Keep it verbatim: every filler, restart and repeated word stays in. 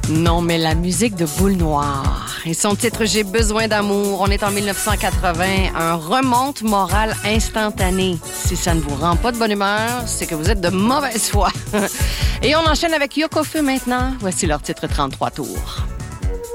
Non, mais la musique de Boule Noire. Et son titre « J'ai besoin d'amour ». On est en mille neuf cent quatre-vingts. Un remonte morale instantané. Si ça ne vous rend pas de bonne humeur, c'est que vous êtes de mauvaise foi. Et on enchaîne avec Yoko Feu maintenant. Voici leur titre trente-trois tours.